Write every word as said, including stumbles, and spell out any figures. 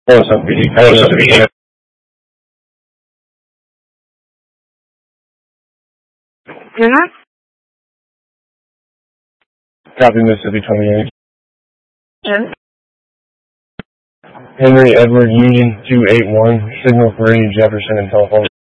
Oh, it's up to you. Oh, it's up to you. Yeah? Copy, Mississippi twenty-eight. Yes. Henry Edward Union two eight one, signal for Jefferson and telephone.